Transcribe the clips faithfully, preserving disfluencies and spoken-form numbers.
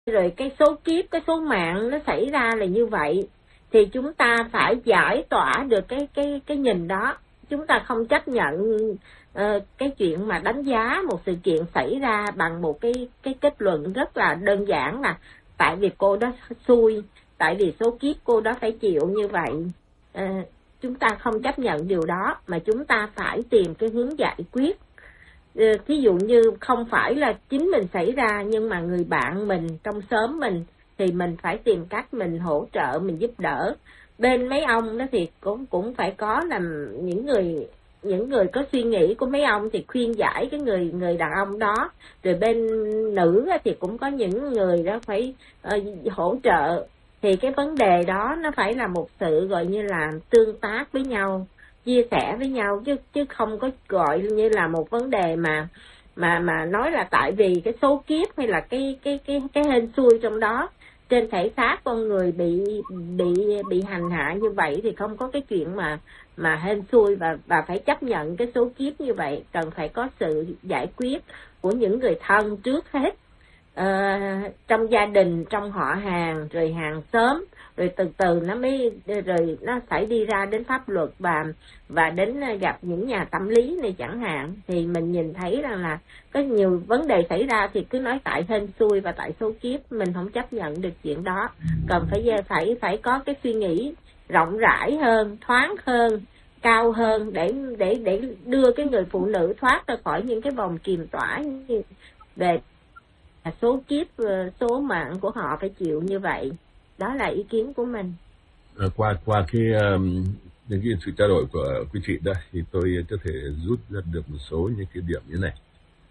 rồi cái số kiếp, cái số mạng nó xảy ra là như vậy, thì chúng ta phải giải tỏa được cái cái cái nhìn đó. Chúng ta không chấp nhận uh, cái chuyện mà đánh giá một sự kiện xảy ra bằng một cái cái kết luận rất là đơn giản là tại vì cô đó xui, tại vì số kiếp cô đó phải chịu như vậy. Uh, chúng ta không chấp nhận điều đó, mà chúng ta phải tìm cái hướng giải quyết. Thí dụ như không phải là chính mình xảy ra, nhưng mà người bạn mình trong xóm mình thì mình phải tìm cách mình hỗ trợ, mình giúp đỡ. Bên mấy ông đó thì cũng cũng phải có làm những người những người có suy nghĩ của mấy ông thì khuyên giải cái người người đàn ông đó. Rồi bên nữ thì cũng có những người đó phải uh, hỗ trợ. Thì cái vấn đề đó nó phải là một sự gọi như là tương tác với nhau, chia sẻ với nhau, chứ chứ không có gọi như là một vấn đề mà mà mà nói là tại vì cái số kiếp hay là cái cái cái cái hên xui trong đó trên thể xác con người bị bị bị hành hạ như vậy, thì không có cái chuyện mà mà hên xui và và phải chấp nhận cái số kiếp như vậy. Cần phải có sự giải quyết của những người thân trước hết, uh, trong gia đình, trong họ hàng, rồi hàng xóm, rồi từ từ nó mới rồi nó phải đi ra đến pháp luật và và đến gặp những nhà tâm lý này chẳng hạn. Thì mình nhìn thấy rằng là có nhiều vấn đề xảy ra thì cứ nói tại hên xui và tại số kiếp, mình không chấp nhận được chuyện đó. Cần phải phải phải có cái suy nghĩ rộng rãi hơn, thoáng hơn, cao hơn để để để đưa cái người phụ nữ thoát ra khỏi những cái vòng kiềm tỏa như về số kiếp, số mạng của họ phải chịu như vậy. Đó là ý kiến của mình. À, qua qua cái um, những cái sự trao đổi của quý chị đây thì tôi có thể rút ra được một số những cái điểm như này.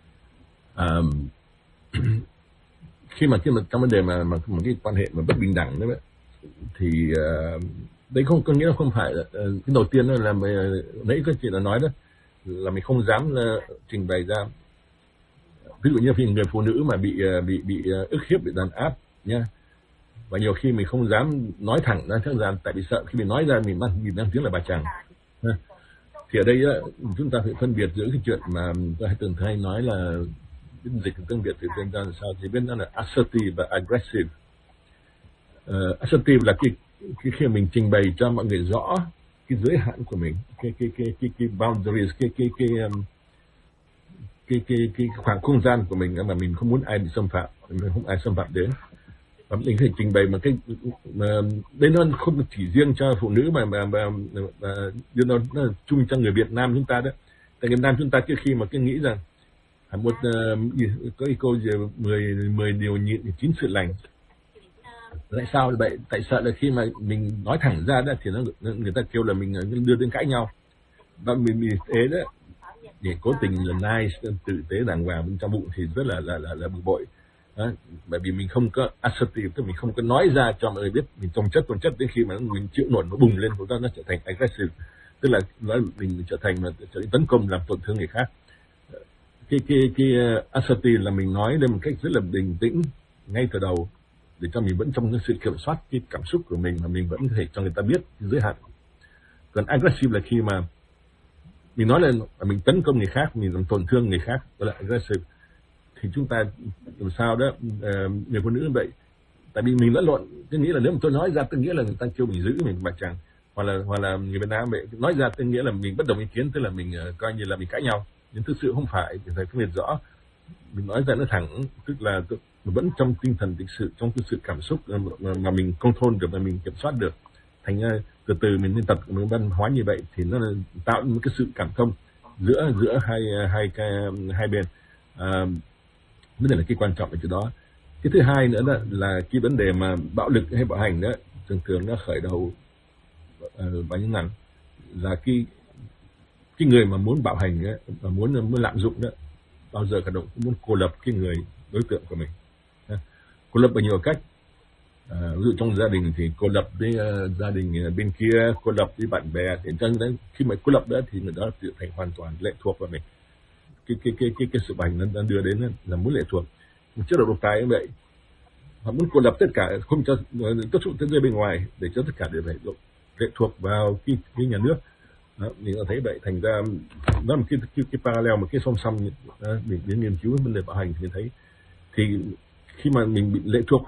Um, khi mà khi mà trong vấn đề mà mà một cái quan hệ mà bất bình đẳng đấy, thì uh, đấy không có nghĩa là không phải là, uh, cái đầu tiên là uh, nãy các chị đã nói đó là mình không dám uh, trình bày ra. Ví dụ như khi người phụ nữ mà bị uh, bị bị uh, ức hiếp, bị đàn áp nha, và nhiều khi mình không dám nói thẳng ra chắc rằng tại vì sợ khi mình nói ra mình mang mình đang tiếng là bà chàng. Thì ở đây chúng ta phải phân biệt giữa cái chuyện mà tôi hay từng hay nói là dịch tiếng Việt thì tên ra là sao, thì bên đó là assertive và aggressive. Uh, assertive là cái, cái khi mình trình bày cho mọi người rõ cái giới hạn của mình, cái cái cái cái, cái boundaries, cái cái cái, um, cái cái cái khoảng không gian của mình mà mình không muốn ai bị xâm phạm, mình không ai xâm phạm đến. Và mình có thể trình bày mà cái mà đây nó không chỉ riêng cho phụ nữ mà mà mà, mà, mà nó, nó chung cho người Việt Nam chúng ta đó. Tại Việt Nam chúng ta trước khi mà cứ nghĩ rằng một uh, có cái câu gì mười mười điều nhịn chín sự lành. Tại sao vậy? Tại sợ là khi mà mình nói thẳng ra đó thì nó người ta kêu là mình đưa đến cãi nhau. Và mình bị thế đó để cố tình là nice, tử tế đàng hoàng bên trong bụng thì rất là là là, là bực bội. Đó, bởi vì mình không có assertive, tức mình không có nói ra cho mọi người biết, mình trồng chất trồng chất đến khi mà mình chịu nổi nó bùng lên, nó trở thành aggressive, tức là nó mình trở thành mà trở thành tấn công làm tổn thương người khác. Cái cái cái assertive là mình nói lên một cách rất là bình tĩnh ngay từ đầu để cho mình vẫn trong cái sự kiểm soát cái cảm xúc của mình, mà mình vẫn có thể cho người ta biết giới hạn. Còn aggressive là khi mà mình nói lên mình tấn công người khác, mình làm tổn thương người khác, đó là aggressive. Thì chúng ta làm sao đó uh, người phụ nữ như vậy, tại vì mình lẫn lộn, tôi nghĩ là nếu mà tôi nói ra tôi nghĩa là người ta kêu mình giữ mình bà chàng, hoặc là hoặc là người Việt Nam vậy nói ra tôi nghĩa là mình bất đồng ý kiến, tức là mình uh, coi như là mình cãi nhau, nhưng thực sự không phải. Thì phải phân biệt rõ, mình nói ra nó thẳng, tức là tôi, vẫn trong tinh thần thực sự, trong cái sự cảm xúc mà, mà mình control được, mà mình kiểm soát được. Thành ra từ từ mình nên tập mình văn hóa như vậy thì nó tạo một cái sự cảm thông giữa giữa hai hai cái hai bên. Uh, vấn đề là cái quan trọng ở chỗ đó. Cái thứ hai nữa là, là cái vấn đề mà bạo lực hay bạo hành đó thường thường nó khởi đầu uh, bằng những ngắn là cái cái người mà muốn bạo hành đó, mà muốn muốn lạm dụng đó, bao giờ cả động cũng muốn cô lập cái người đối tượng của mình. Cô lập bằng nhiều cách. Uh, ví dụ trong gia đình thì cô lập với uh, gia đình bên kia, cô lập với bạn bè, thì cho nên khi mà cô lập đó thì người đó trở thành hoàn toàn lệ thuộc vào mình. Cái cái cái cái cái sự bành nó đang đưa đến là muốn lệ thuộc. Một chế độ độc tài như vậy, họ muốn cô lập tất cả, không cho tất sự thế giới bên ngoài, để cho tất cả đều phải lệ thuộc vào cái, cái nhà nước. Đó, mình có thấy vậy. Thành ra nó là một cái cái, cái parallel, một cái song song mình đến nghiên cứu vấn đề bạo hành thì thấy thì khi mà mình bị lệ thuộc